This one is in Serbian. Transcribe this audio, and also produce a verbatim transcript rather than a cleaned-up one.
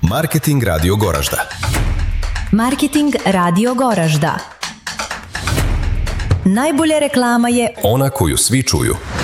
Marketing Radio Goražda. Marketing Radio Goražda. Najbolja reklama je ona koju svi čuju.